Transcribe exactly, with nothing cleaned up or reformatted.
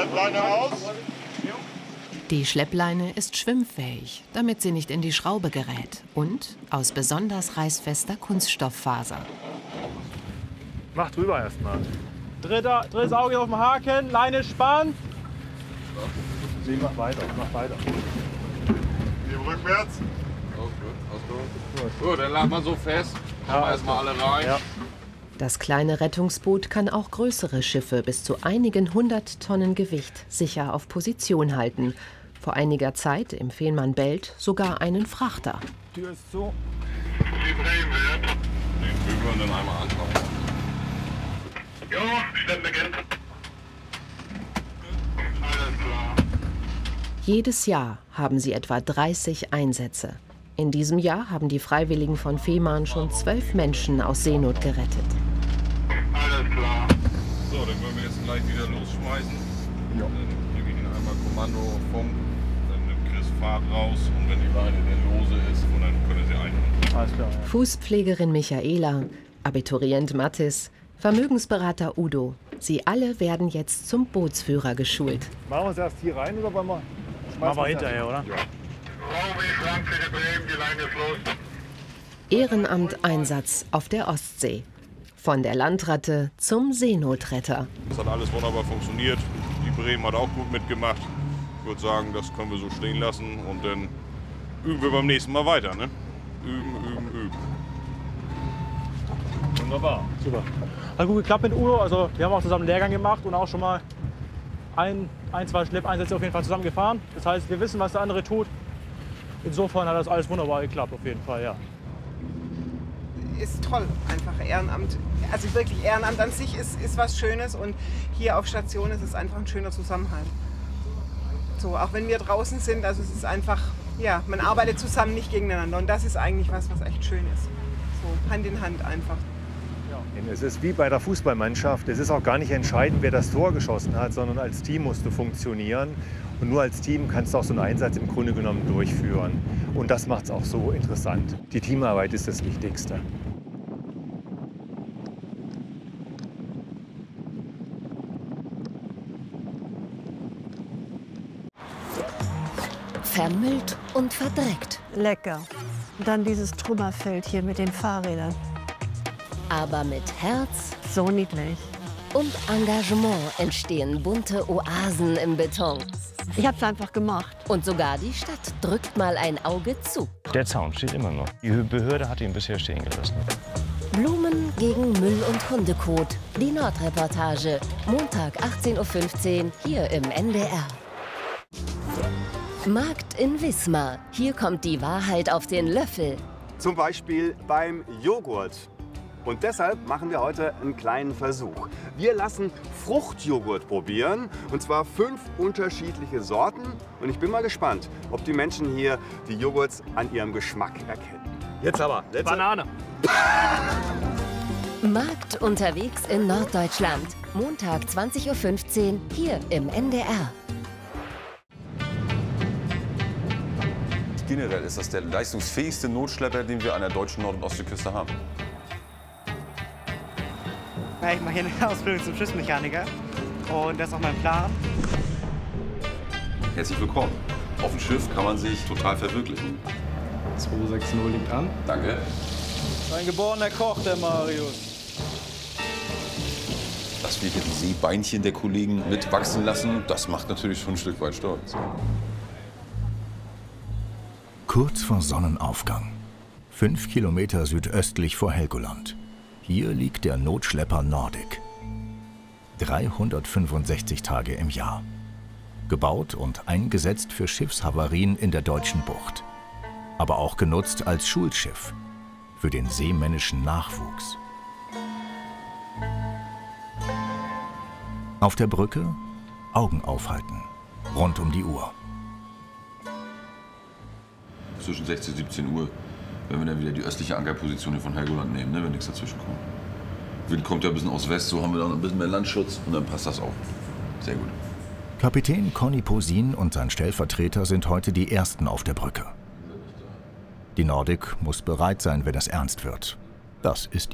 Schleppleine aus. Die Schleppleine ist schwimmfähig, damit sie nicht in die Schraube gerät, und aus besonders reißfester Kunststofffaser. Mach drüber erstmal. Dritter, drittes Auge auf dem Haken, Leine spannt. Sie mach weiter, mach weiter. Hier rückwärts. Gut, dann lassen wir so fest. Machen wir erstmal alle rein. Ja. Das kleine Rettungsboot kann auch größere Schiffe bis zu einigen hundert Tonnen Gewicht sicher auf Position halten. Vor einiger Zeit im Fehmarnbelt sogar einen Frachter. Tür ist so. Die drehen wir. Den drüber und dann einmal antauchen. Jo, Schleppen beginnt. Alles klar. Jedes Jahr haben sie etwa dreißig Einsätze. In diesem Jahr haben die Freiwilligen von Fehmarn schon zwölf Menschen aus Seenot gerettet. Alles klar. So, dann wollen wir jetzt gleich wieder losschmeißen. Ja. Dann gebe ich Ihnen einmal Kommando vom, dann nimmt Chris Fahrt raus und wenn die Leine dann lose ist, und dann können Sie einholen. Alles klar. Ja. Fußpflegerin Michaela, Abiturient Mathis, Vermögensberater Udo. Sie alle werden jetzt zum Bootsführer geschult. Machen wir es erst hier rein oder wollen wir? Machen wir hinterher, oder? Ja. Ehrenamteinsatz auf der Ostsee. Von der Landratte zum Seenotretter. Das hat alles wunderbar funktioniert. Die Bremen hat auch gut mitgemacht. Ich würde sagen, das können wir so stehen lassen und dann üben wir beim nächsten Mal weiter. Ne? Üben, üben, üben. Wunderbar. Super. Hat gut geklappt mit Udo. Also wir haben auch zusammen einen Lehrgang gemacht und auch schon mal ein, ein zwei Schleppeinsätze auf jeden Fall zusammen gefahren. Das heißt, wir wissen, was der andere tut. Insofern hat das alles wunderbar geklappt, auf jeden Fall, ja. Ist toll, einfach Ehrenamt. Also wirklich, Ehrenamt an sich ist, ist was Schönes und hier auf Station ist es einfach ein schöner Zusammenhalt. So, auch wenn wir draußen sind, also es ist einfach, ja, man arbeitet zusammen, nicht gegeneinander und das ist eigentlich was, was echt schön ist. So, Hand in Hand einfach. Es ist wie bei der Fußballmannschaft. Es ist auch gar nicht entscheidend, wer das Tor geschossen hat, sondern als Team musst du funktionieren. Und nur als Team kannst du auch so einen Einsatz im Grunde genommen durchführen. Und das macht es auch so interessant. Die Teamarbeit ist das Wichtigste. Vermüllt und verdreckt. Lecker. Und dann dieses Trümmerfeld hier mit den Fahrrädern. Aber mit Herz So niedlich. und Engagement entstehen bunte Oasen im Beton. Ich hab's einfach gemacht. Und sogar die Stadt drückt mal ein Auge zu. Der Zaun steht immer noch. Die Behörde hat ihn bisher stehen gelassen. Blumen gegen Müll und Hundekot. Die Nordreportage. Montag achtzehn Uhr fünfzehn hier im N D R. Markt in Wismar. Hier kommt die Wahrheit auf den Löffel. Zum Beispiel beim Joghurt. Und deshalb machen wir heute einen kleinen Versuch. Wir lassen Fruchtjoghurt probieren, und zwar fünf unterschiedliche Sorten. Und ich bin mal gespannt, ob die Menschen hier die Joghurts an ihrem Geschmack erkennen. Jetzt aber, letzte Banane. Markt unterwegs in Norddeutschland. Montag zwanzig Uhr fünfzehn hier im N D R. Generell ist das der leistungsfähigste Notschlepper, den wir an der deutschen Nord- und Ostseeküste haben. Ja, ich mache hier eine Ausbildung zum Schiffsmechaniker und das ist auch mein Plan. Herzlich willkommen. Auf dem Schiff kann man sich total verwirklichen. zwei sechs null liegt an. Danke. Ein geborener Koch, der Marius. Dass wir hier die Seebeinchen der Kollegen mitwachsen lassen, das macht natürlich schon ein Stück weit stolz. Kurz vor Sonnenaufgang. Fünf Kilometer südöstlich vor Helgoland. Hier liegt der Notschlepper Nordic. dreihundertfünfundsechzig Tage im Jahr. Gebaut und eingesetzt für Schiffshavarien in der deutschen Bucht. Aber auch genutzt als Schulschiff für den seemännischen Nachwuchs. Auf der Brücke Augen aufhalten, rund um die Uhr. Zwischen sechzehn und siebzehn Uhr, wenn wir dann wieder die östliche Ankerposition von Helgoland nehmen, ne, wenn nichts dazwischen kommt. Wind kommt ja ein bisschen aus West, so haben wir dann ein bisschen mehr Landschutz und dann passt das auch. Sehr gut. Kapitän Conny Posin und sein Stellvertreter sind heute die Ersten auf der Brücke. Die Nordic muss bereit sein, wenn es ernst wird. Das ist